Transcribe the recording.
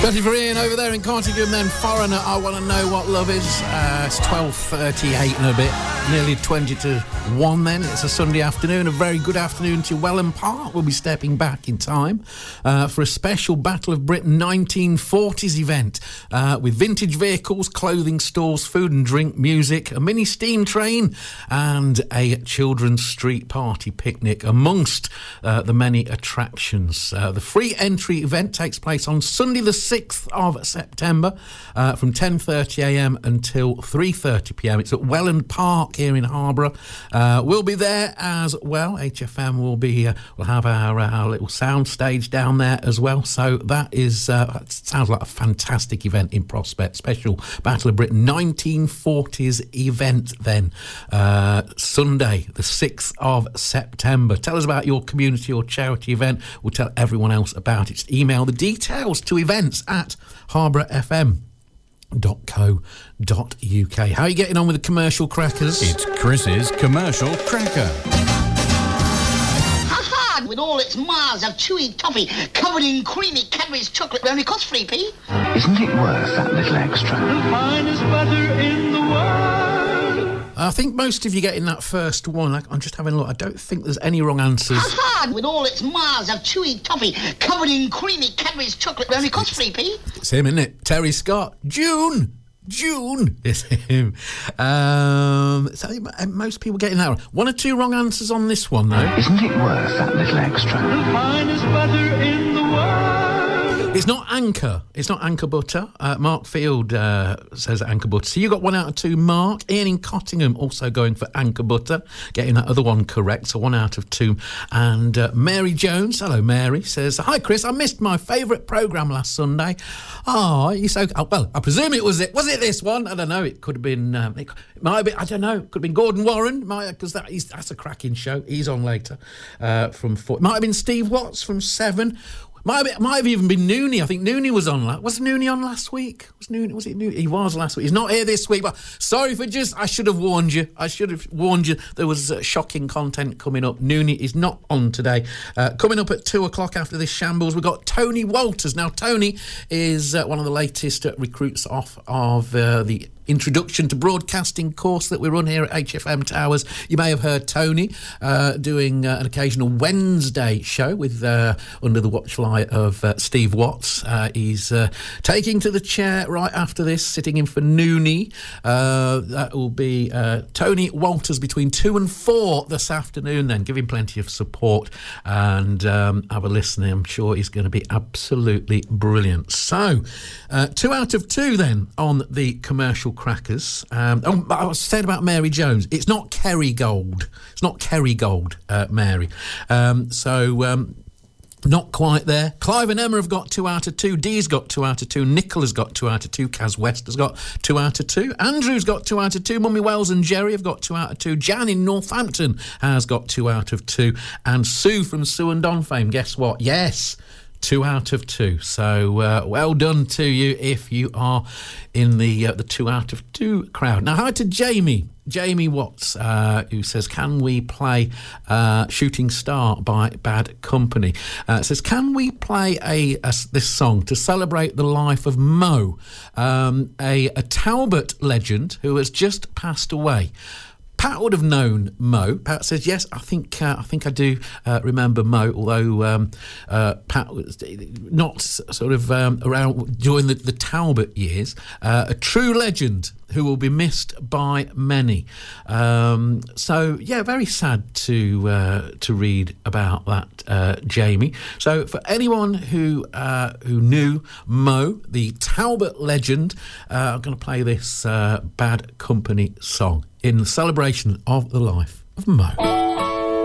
Especially for Ian over there in Cardigan, then Foreigner, I Want to Know What Love Is. It's 12:38 and a bit, nearly 20 to 1 then. It's a Sunday afternoon. A very good afternoon to Welland Park. We'll be stepping back in time for a special Battle of Britain 1940s event with vintage vehicles, clothing stores, food and drink, music, a mini steam train and a children's street party picnic amongst the many attractions. The free entry event takes place on Sunday the 6th of September from 10:30am until 3:30pm. It's at Welland Park here in Harborough. We'll be there as well. HFM will be we'll have our little sound stage down there as well. So that is that sounds like a fantastic event in prospect. Special Battle of Britain 1940s event then. Sunday the 6th of September. Tell us about your community or charity event. We'll tell everyone else about it. Just email the details to events@harbourfm.co.uk. How are you getting on with the commercial crackers? It's Chris's commercial cracker. Ha-ha! With all its miles of chewy toffee covered in creamy Cadbury's chocolate, only costs 3p. Isn't it worth that little extra? The finest butter in the world. I think most of you getting that first one. I'm just having a look. I don't think there's any wrong answers. Ha-ha! With all its miles of chewy toffee covered in creamy Cadbury's chocolate, only costs 3p. It's him, isn't it? Terry Scott. June. It's him. So most people getting that one. One or two wrong answers on this one, though. Isn't it worth that little extra? The finest butter in the world. It's not Anchor. It's not Anchor Butter. Mark Field says Anchor Butter. So you got 1 out of 2, Mark. Ian in Cottingham also going for Anchor Butter, getting that other one correct. So 1 out of 2. And Mary Jones, hello Mary, says, hi Chris, I missed my favourite programme last Sunday. Oh, you so... Oh, well, I presume it was it. Was it this one? I don't know. It could have been... it might have been... I don't know. It could have been Gordon Warren, because that's a cracking show. He's on later from 4. It might have been Steve Watts from 7. Might have even been Nooney. I think Nooney was on. Was Nooney on last week? Was it Nooney? He was last week. He's not here this week. But sorry for I should have warned you. There was shocking content coming up. Nooney is not on today. Coming up at 2 o'clock after this shambles, we've got Tony Walters. Now, Tony is one of the latest recruits off of the Introduction to Broadcasting course that we run here at HFM Towers. You may have heard Tony doing an occasional Wednesday show with under the watchlight of Steve Watts. He's taking to the chair right after this, sitting in for Nooney. That will be Tony Walters between 2 and 4 this afternoon then. Give him plenty of support and have a listen. I'm sure he's going to be absolutely brilliant. So, 2 out of 2 then on the commercial crackers. I was saying about Mary Jones. It's not Kerrygold. It's not Kerrygold, Mary. Not quite there. Clive and Emma have got 2 out of 2. Dee's got 2 out of 2. Nicola's got 2 out of 2. Kaz West has got 2 out of 2. Andrew's got 2 out of 2. Mummy Wells and Jerry have got 2 out of 2. Jan in Northampton has got 2 out of 2. And Sue from Sue and Don fame, guess what? Yes, 2 out of 2. So well done to you if you are in the 2 out of 2 crowd. Now, hi to Jamie Watts, who says, can we play Shooting Star by Bad Company? Says, can we play this song to celebrate the life of Mo, a Talbot legend who has just passed away? Pat would have known Mo. Pat says, yes, I think I do remember Mo, although Pat was not sort of around during the Talbot years. A true legend who will be missed by many. So, yeah, very sad to read about that, Jamie. So, for anyone who knew Mo, the Talbot legend, I'm going to play this Bad Company song in celebration of the life of Mo.